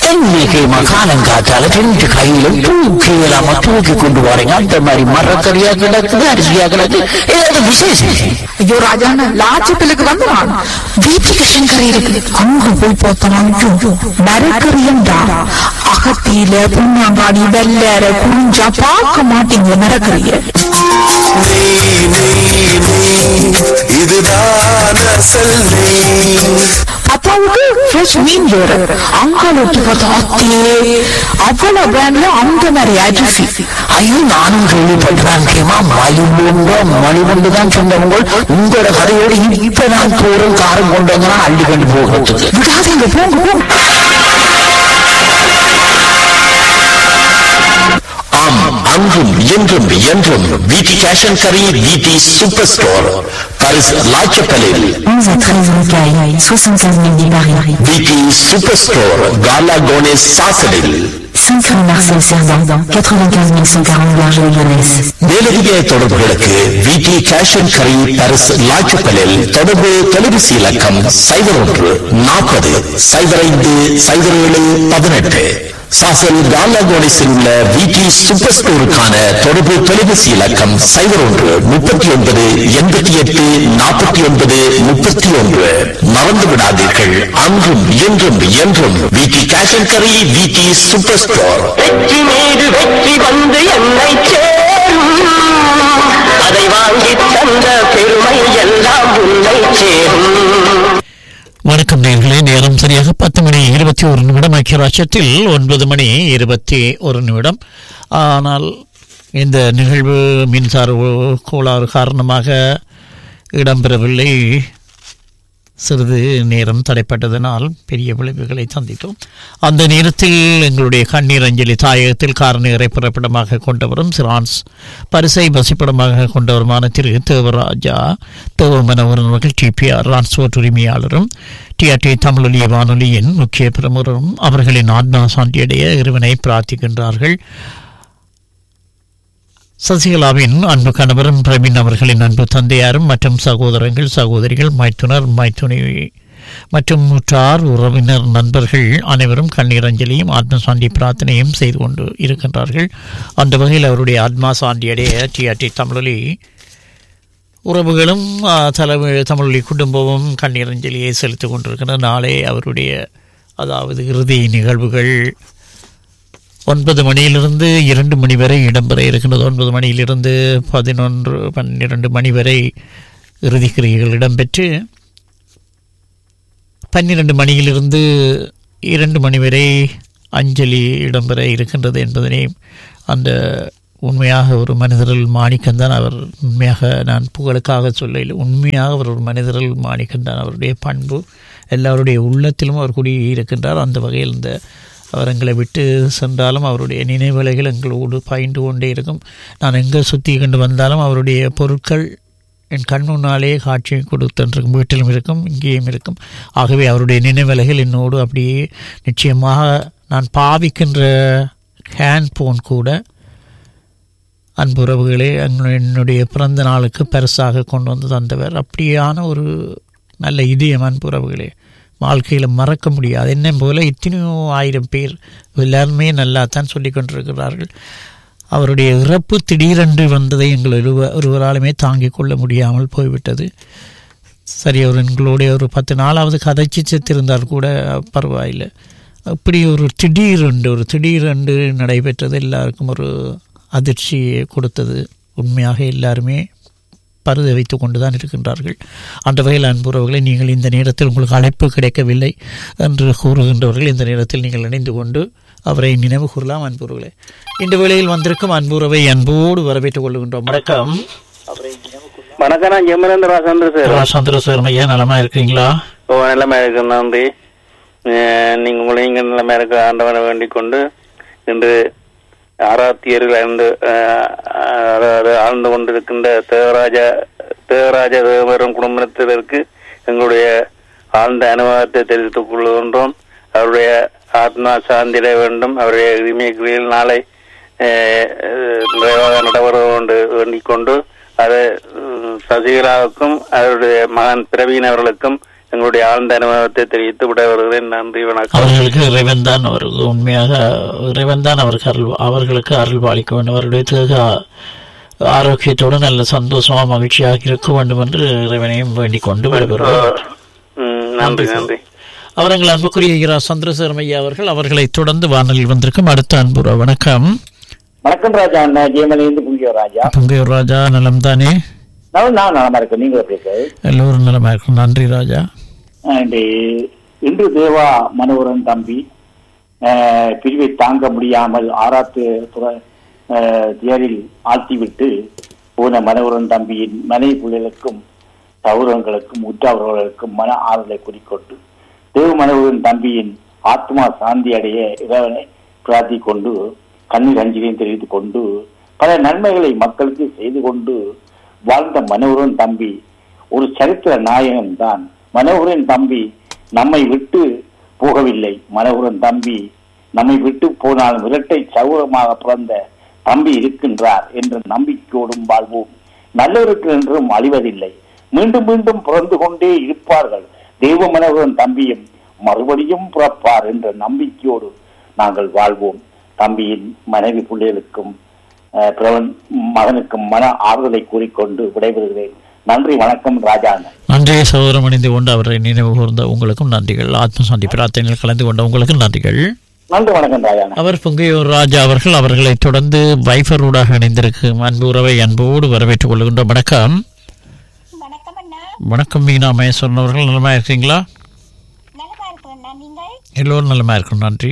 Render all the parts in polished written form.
இன்னைக்கு மகாலங்காத்தால ரெண்டு கையிலும் தூக்கி இல்லாம தூக்கி கொண்டு போறீங்க. அந்த மாதிரி மரக்கறியா கிடக்குது, அரிசியா கிடக்கு, ஏதாவது விசேஷம். ஐயோ ராஜாண்ணா, லாட்சப்பிலுக்கு வந்து நான் வீட்டுக்கு கறி இருக்கு, அங்க போய் பார்த்தோம் மரக்கறியண்டா அகத்தியில புண்ணாங்காடி வெள்ளற குறிஞ்சா பார்க்க மாட்டீங்க மரக்கறிய. இதுதான் அசல் அப்பாவுக்கு ஃப்ரெஷ் மீன் வேற, அங்காலோட்டு பார்த்தா அத்தியே அவ்வளவு பிராண்ட்ல அந்த மாதிரி அரிசி. ஐயோ, நானும் கேள்விப்பட்டேன். கேமா மலிமுண்ட மணிவண்டு தான் சொன்னவங்க உங்களோட கதையோடு இப்ப நான் தூரம் காரம் கொண்டு வந்தா அள்ளி கண்டு போகிறதுக்கு விடாதீங்க, போங்க போங்க. ஆம், அன்றும் இன்றும் என்றும் வீட்டி cash and curry, வீட்டி super store, Paris லாச்சப்பலில் 11 à 13 Rocaille, 75 000 dix Paris. வீட்டி super store, காலா கோனேஸ் சாசலில் 5 rue Marcel Cerdan, 95 140 Garges-les-Lyonnaises. மேலதிக தொடர்புகளுக்கு வீட்டி கேஷ் அண்ட் கரி, பாரிஸ் லாச்சப்பலில் தொடர்பு தொலைபேசி இலக்கம் 01 40 05 07 18. சாசல் காலாகோனிஸில் உள்ள வீட்டி சூப்பர் ஸ்டோருக்கான தொடர்பு தொலைபேசி இலக்கம் 01 39 88 49 31. மறந்து விடாதீர்கள், அன்றும் என்றும் என்றும் வீட்டி cash and curry, வீட்டி super store. வெற்றி மீது வெற்றி வந்து என்னை சேரும், அதை வாங்கி தந்த பெருமை எல்லாம் உன்னை சேரும். வணக்கம் நேயர்களே, நேரம் சரியாக 10 மணி 21 நிமிடம். ஐக்கிய ராஜ்யத்தில் 9 மணி 21 நிமிடம். ஆனால் இந்த நிகழ்வு மின்சார கோளாறு காரணமாக இடம்பெறவில்லை. சிறிது நேரம் தடைப்பட்டதனால் பெரிய விளைவுகளை சந்தித்தோம். அந்த நேரத்தில் எங்களுடைய கண்ணீர் அஞ்சலி தாயகத்தில் காரணிகரை பிறப்பிடமாக கொண்டவரும் சிரான்ஸ் பரிசை வசிப்பிடமாக கொண்டவருமான திரு தேவராஜா தேவமனவரன் அவர்கள் டிபிஆர் டிரான்ஸ்போர்ட் உரிமையாளரும் டிஆர்டி தமிழொலி வானொலியின் முக்கிய பிரமுகரும் அவர்களின் ஆத்மா சாந்தியடைய இறைவனை பிரார்த்திக்கின்றார்கள். சசிகலாவின் அன்பு கணவரும் பிரவீன் அவர்களின் அன்பு தந்தையாரும் மற்றும் சகோதரங்கள் சகோதரிகள் மைத்துனர் மைத்துனி மற்றும் முற்றார் உறவினர் நண்பர்கள் அனைவரும் கண்ணீர் அஞ்சலியும் ஆத்மா சாந்தி பிரார்த்தனையும் செய்து கொண்டு இருக்கின்றார்கள். அந்த வகையில் அவருடைய ஆத்மா சாந்தியடைய டிஆர்டி தமிழொலி உறவுகளும் தமிழொலி குடும்பமும் கண்ணீர் அஞ்சலியை செலுத்திக் கொண்டிருக்கின்றனர். நாளை அவருடைய அதாவது இறுதி நிகழ்வுகள் 9 மணியிலிருந்து 2 மணி வரை இடம்பெற இருக்கின்றது. 9 மணியிலிருந்து 11-12 மணி வரை இறுதிக்கிரியைகள் இடம்பெற்று 12 மணியிலிருந்து 2 மணி வரை அஞ்சலி இடம்பெற இருக்கின்றது என்பதனை அந்த உண்மையாக ஒரு மனிதரில் மாணிக்கந்தான் அவர். உண்மையாக நான் புகழுக்காக சொல்ல, உண்மையாக அவர் ஒரு மனிதரில் மாணிக்கந்தான். அவருடைய பண்பு எல்லாருடைய உள்ளத்திலும் அவர் குடி இருக்கின்றார். அந்த வகையில் இந்த அவர் எங்களை விட்டு சென்றாலும் அவருடைய நினைவலைகள் எங்களோடு பாய்ந்து கொண்டே இருக்கும். நான் எங்கே சுற்றி கொண்டு வந்தாலும் அவருடைய பொருட்கள் என் கண் முன்னாலே காட்சியை கொடுத்திருக்கும். வீட்டிலும் இருக்கும், இங்கேயும் இருக்கும். ஆகவே அவருடைய நினைவலைகள் என்னோடு அப்படியே நிச்சயமாக நான் பாவிக்கின்ற ஹேண்ட்போன் கூட அன்புறவுகளே என்னுடைய பிறந்த நாளுக்கு பரிசாக கொண்டு வந்து தந்தவர். அப்படியான ஒரு நல்ல இதயம் அன்புறவுகளே, வாழ்க்கையில் மறக்க முடியாது. என்ன போல இத்தனையோ ஆயிரம் பேர் எல்லாருமே நல்லா தான் சொல்லி கொண்டிருக்கிறார்கள். அவருடைய இறப்பு திடீரென்று வந்ததை எங்கள் ஒருவராலுமே தாங்கிக் கொள்ள முடியாமல் போய்விட்டது. சரி, அவர் எங்களுடைய ஒரு 10 நாளாவது கதைச்சி செத்திருந்தால் கூட பரவாயில்லை. அப்படி ஒரு திடீரென்று நடைபெற்றது எல்லாருக்கும் ஒரு அதிர்ச்சியை கொடுத்தது. உண்மையாக எல்லாருமே பருத வைத்து கொண்டு தான் இருக்கின்றார்கள். அந்த வகையில் அன்புறவர்களை, நீங்கள் இந்த நேரத்தில் உங்களுக்கு அழைப்பு கிடைக்கவில்லை என்று கூறுகின்றவர்கள் இந்த நேரத்தில் நீங்கள் இணைந்து கொண்டு அவரை நினைவு கூறலாம். அன்புறவுகளே, இந்த வேளையில் வந்திருக்கும் அன்புறவை அன்போடு வரவேற்றுக் கொள்கின்றோம். வணக்கம். வணக்கம், நான் ஜெமரேந்திர ராசந்திரசேகரன் ஐயா, நலமா இருக்கிறீங்களா? நிலைமை இருக்கு, நன்றி. நீங்க நிலைமை இருக்க ஆண்டவனை வேண்டிக் கொண்டு இன்று ஆராத்தியர்கள் ஆழ்ந்து கொண்டிருக்கின்ற தேவராஜ தேவரும் குடும்பத்தினருக்கு எங்களுடைய ஆழ்ந்த அனுபவத்தை தெரிவித்துக் கொள்கின்றோம். அவருடைய ஆத்மா சாந்திட வேண்டும். அவருடைய இனிமைகளில் நாளை நிறைவாக நடைபெற வேண்டிக் கொண்டு அதை சசிகலாவுக்கும் அவருடைய மகன் பிரவீன் அவர்களுக்கும் எங்களுடைய ஆழ்ந்த அனுபவத்தை தெரிவித்து விட வருகிறேன். நன்றி, வணக்கம். அவர்களுக்கு இறைவன் தான் உண்மையாக இறைவன் தான் அவர்களுக்கு அருள் பாலிக்க வேண்டும். அவருடைய தேக ஆரோக்கியத்தோடு நல்ல சந்தோஷமா மகிழ்ச்சியாக இருக்க வேண்டும் என்று இறைவனையும் வேண்டிக் கொண்டு விடைபெறுவார். நன்றி நன்றி. அவர்கள் அன்புக்குரிய இரா சந்திரசேகரம் ஐயா அவர்களை தொடர்ந்து வானொலியில் வந்திருக்கும் அடுத்த அன்புற வணக்கம். வணக்கம் ராஜா. ஜெயமலிருந்து புங்கியூர் ராஜா. புங்கியூர் ராஜா நலம் தானே? நான் நலமா இருக்கேன். நீங்க எப்படி இருக்கு? எல்லோரும் நலமா இருக்கும். நன்றி ராஜா. இன்று தேவா மனோகரன் தம்பி பிரிவை தாங்க முடியாமல் ஆராத்து தேரில் ஆழ்த்திவிட்டு போன மனோகரன் தம்பியின் மனை பிள்ளைகளுக்கும் சௌரங்களுக்கும் உற்றவர்களுக்கும் மன ஆறுதலை குறிக்கொண்டு தேவ மனோகரன் தம்பியின் ஆத்மா சாந்தி அடைய இறைவனை பிரார்த்தி கொண்டு கண்ணீர் அஞ்சலியும் தெரிவித்துக் கொண்டு பல நன்மைகளை மக்களுக்கு செய்து கொண்டு வாழ்ந்த மனோகரன் தம்பி ஒரு சரித்திர நாயகன் தான். மனோகரன் தம்பி நம்மை விட்டு போகவில்லை. மனோகரன் தம்பி நம்மை விட்டு போனாலும் இரட்டை சௌரமாக பிறந்த தம்பி இருக்கின்றார் என்ற நம்பிக்கையோடும் வாழ்வோம். நல்லவருக்கு என்றும் அழிவதில்லை. மீண்டும் மீண்டும் பிறந்து கொண்டே இருப்பார்கள். தெய்வ மனோகரன் தம்பியும் மறுபடியும் பிறப்பார் என்ற நம்பிக்கையோடு நாங்கள் வாழ்வோம். தம்பியின் மனைவி பிள்ளைகளுக்கும் மகனுக்கும் மன ஆறுதலை கூறிக்கொண்டு விடைபெறுகிறேன். நன்றி, வணக்கம் ராஜா. நன்றி சகோதரம். அணிந்து கொண்டு அவரை நினைவு கூர்ந்த உங்களுக்கும் நன்றிகள். ஆத்மசாந்தி பிரார்த்தனையில் கலந்து கொண்ட உங்களுக்கும் நன்றிகள். நன்றி, வணக்கம் ராஜா. அவர் புங்கையூர் ராஜா அவர்களை தொடர்ந்து வைஃபரோடாக இணைந்திருக்கும் அன்பு உறவை அன்போடு வரவேற்றுக் கொள்கின்றோம். வணக்கம். வணக்கம் மீனா மகேஸ்வரன் அவர்கள் நலமா இருக்கீங்களா? எல்லோரும் நலமா இருக்கும். நன்றி.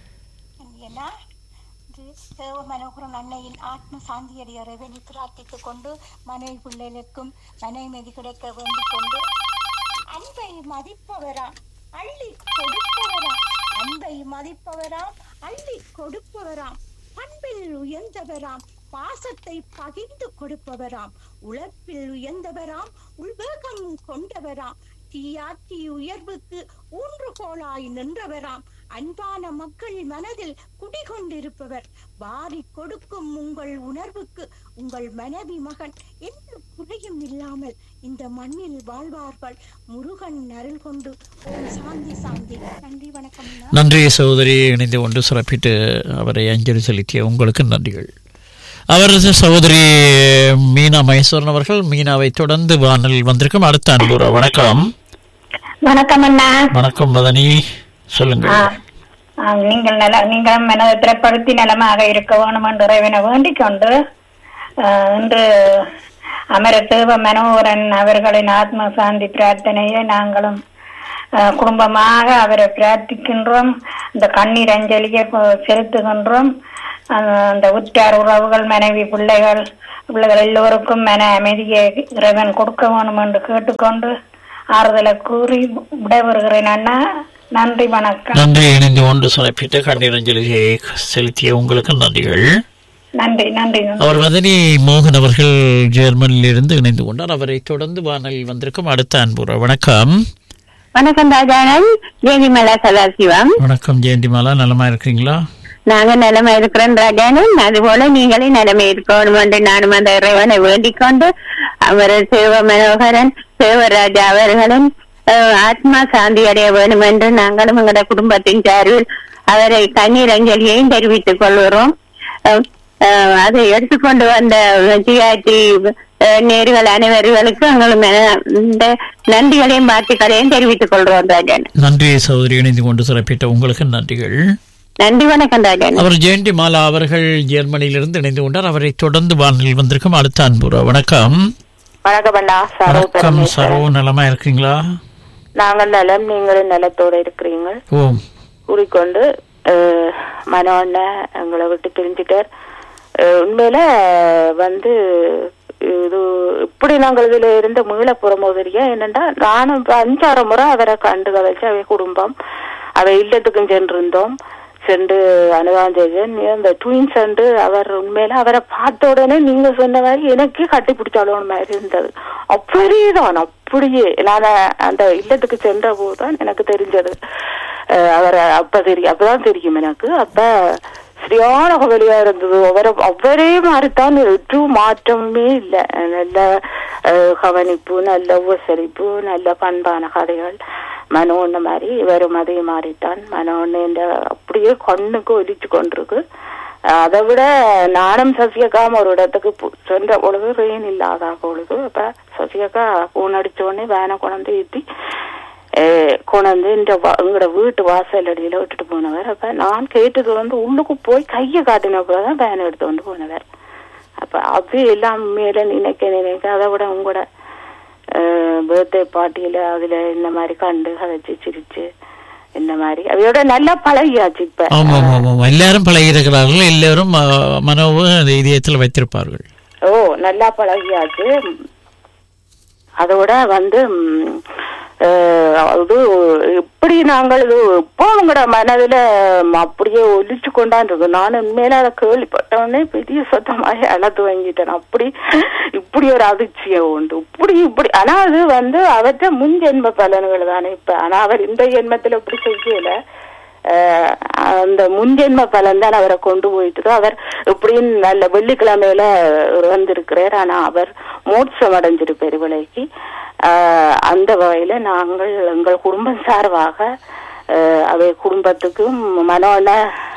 மனோகரன் அன்னையின் ஆத்ம சாந்தியடைய இறைவனை பிரார்த்தித்துக் கொண்டு மனைவி பிள்ளைகளுக்கும் மனைமதி கிடைக்க வேண்டிக் கொண்டு அன்பை மதிப்பவராம் அள்ளி கொடுப்பவராம் அன்பை மதிப்பவராம் அள்ளி கொடுப்பவராம் பண்பில் உயர்ந்தவராம் பாசத்தை பகிர்ந்து கொடுப்பவராம் உழைப்பில் உயர்ந்தவராம் உள்வேகம் கொண்டவராம் தீயாற்றி உயர்வுக்கு ஊன்றுகோலாய் நின்றவராம் அன்பான மக்கள் மனதில் குடிகொண்டிருப்பவர் வாரி கொடுக்கும் உங்கள் உணர்வுக்கு உங்கள் மனைவி மகன் எந்த குறையும் இல்லாமல் இந்த மண்ணில் வாழ்வார்கள். முருகன் அருள் கொண்டு ஓம் சாந்தி சாந்தி. நன்றி, வணக்கம். நன்றி சகோதரி. இணைந்து கொண்டு சிறப்பிட்டு அவரை அஞ்சலி செலுத்திய உங்களுக்கு நன்றிகள். அவரது சகோதரி மீனா மகேஸ்வரன் அவர்கள் மீனாவை தொடர்ந்து வானலில் வந்திருக்கும் அடுத்த அன்புற வணக்கம். வணக்கம் அண்ணா. வணக்கம் மதனி, சொல்லுங்க. நீங்கள் மனதை திறப்படுத்தி நலமாக இருக்க வேணும் என்று இறைவனை வேண்டிக் கொண்டு இன்று அமர தேவ மனோகரன் அவர்களின் ஆத்ம சாந்தி பிரார்த்தனையை நாங்களும் குடும்பமாக அவரை பிரார்த்திக்கின்றோம். இந்த கண்ணீர் அஞ்சலியை செலுத்துகின்றோம். அந்த உற்றார் உறவுகள் மனைவி பிள்ளைகள் எல்லோருக்கும் மன அமைதியை இறைவன் கொடுக்க வேணும் என்று கேட்டுக்கொண்டு ஆறுதலை கூறி விடைபெறுகிறேன் அண்ணா. நன்றி, வணக்கம். நன்றி. இணைந்து கொண்டு சிறப்பிட்டு கண்ணீர் அஞ்சலியை செலுத்திய உங்களுக்கு நன்றிகள். நன்றி நன்றி. அவர் மதனி மோகன் அவர்கள் ஜெர்மனியில் இருந்து இணைந்து கொண்டார். அவரை தொடர்ந்து வானலில் வந்திருக்கும் அடுத்த அன்புற வணக்கம். வணக்கம் ராஜானன். ஜெயந்திமாலா சதாசிவம். வணக்கம் ஜெயந்திமாலா, நலமா இருக்கீங்களா? நாங்க நிலைமை இருக்கிறோம் ராஜானன். அதுபோல நீங்களே நிலைமை இருக்கணும் என்று நானும் அந்த இறைவனை வேண்டிக் கொண்டு அவர் சிவ மனோகரன் சிவராஜா அவர்களும் ஆத்மா சாந்தி அடைய வேண்டும் என்று நாங்களும் எங்களுடைய குடும்பத்தின் சார்பில் அவரை கண்ணீர் அஞ்சலியையும் தெரிவித்துக் கொள்கிறோம். அதை எடுத்துக்கொண்டு வந்த ஜிஆர்டி நேர்கள் அனைவர்களுக்கு எங்களுக்கு நன்றிகளையும் வாழ்த்துக்களையும் தெரிவித்துக் கொள்கிறோம் ராஜன். நன்றி சகோதரி. இணைந்து கொண்டு சிறப்பிட்ட உங்களுக்கு நன்றிகள். நன்றி, வணக்கம் ராஜன். அவர் ஜெயந்தி மாலா அவர்கள் ஜெர்மனியிலிருந்து இணைந்து கொண்டார். அவரை தொடர்ந்து வானலில் வந்திருக்கும் அடுத்த அன்புற வணக்கம். வணக்கம் அண்ணா. வணக்கம் சரோ, நலமா இருக்கீங்களா? நாங்கள் நலம், நீங்களும் நலத்தோட இருக்கிறீங்க கூறிக்கொண்டு மனோண்ண எங்களை விட்டு பிரிஞ்சுட்டார். உண்மையில இது இப்படி நாங்கள் இதுல இருந்து மீள போறமோதரியா என்னன்னா, நானும் 5-6 முறை அவரை கண்டு கதைச்சு அவை குடும்பம் அவை இல்லத்துக்கும் சென்று அனுபவம் அந்த ட்வின்ஸ் அண்டு அவர் உண்மையில அவரை பார்த்த உடனே நீங்க சொன்ன மாதிரி எனக்கே கட்டி பிடிச்சாலும் மாதிரி இருந்தது. அப்படியேதான், அப்படியே நான் அந்த இல்லத்துக்கு சென்ற போதுதான் எனக்கு தெரிஞ்சது. அவரை அப்பதான் தெரியும் எனக்கு. அப்ப சரியான கவலையா இருந்தது. அவரே மாதிரித்தான் ஒரு மாற்றமே இல்லை. நல்ல கவனிப்பு, நல்ல உபசரிப்பு, நல்ல பண்பான கதைகள். மனோண்ண மாதிரி இவரும் அதே மாதிரித்தான். மனோண்ண அப்படியே கண்ணுக்கு ஒலிச்சு கொண்டிருக்கு. அதை விட நானும் சசியக்காம ஒரு இடத்துக்கு சென்ற பொழுது ரெயின் இல்லாத பொழுது அப்ப சசியக்கா பூன் அடிச்ச உடனே வேனை கொண்டு ஏற்றி கொண்டு எங்களோட வீட்டு வாசல் அடியில விட்டுட்டு போனவர். அப்ப நான் கேட்டது உள்ளுக்கு போய் கையை காட்டினப்பதான் வேனை எடுத்து கொண்டு போனவர். அப்ப அது எல்லாம் மேல நினைக்க அதை விட உங்களோட பர்த்டே பார்ட்டியில அதுல இந்த மாதிரி கண்டு கதைச்சு சிரிச்சு இந்த மாதிரி அவையோட நல்லா பழகியாச்சு. இப்ப எல்லாரும் பழகி இருக்கிறார்கள், எல்லாரும் மனோவை இதயத்தில் வைத்திருப்பார்கள். ஓ நல்லா பழகியாச்சு. அதோட அது இப்படி நாங்கள் இது இப்போ உங்களோட மனதில் அப்படியே ஒலிச்சு கொண்டாந்து நான் உண்மையில அதை கேள்விப்பட்டவொடனே பெரிய சத்தமாக அழத்து வாங்கிட்டேன். அப்படி இப்படி ஒரு அதிர்ச்சியை உண்டு இப்படி. ஆனா அது அவற்ற முன் ஜென்ம பலன்கள் தானே இப்ப. ஆனா அவர் இந்த ஜென்மத்துல இப்படி செய்யல. அந்த முன்ஜென்ம பலன் தான் அவரை கொண்டு போயிட்டு அவர் இப்படின்னு நல்ல வெள்ளிக்கிழமையில வந்திருக்கிறார். ஆனா அவர் மோட்சம் அடைஞ்சிருப்பார் விலைக்கு. அந்த வகையில நாங்கள் எங்கள் குடும்பம் சார்பாக அவை குடும்பத்துக்கும் மனோண்ண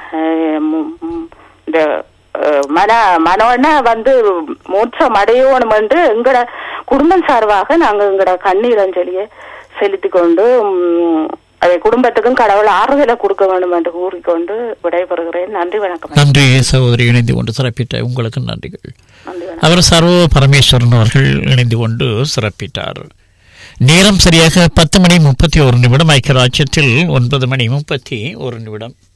இந்த மனோண்ண மோட்சம் அடையணும் என்று எங்களோட குடும்பம் சார்பாக நாங்கள் எங்களோட கண்ணீர் அஞ்சலியை செலுத்தி கொண்டு அதை குடும்பத்துக்கும் கடவுள் ஆறுதலை கொடுக்க வேண்டும் என்று கூறிக்கொண்டு விடைபெறுகிறேன். நன்றி, வணக்கம். நன்றி சகோதரி, இணைந்து கொண்டு சிறப்பிட்ட உங்களுக்கு நன்றிகள். அவர் சர்வ பரமேஸ்வரன் அவர்கள் இணைந்து கொண்டு சிறப்பிட்டார். நேரம் சரியாக 10:31 ஐக்கிய ராஜ்யத்தில் 9:31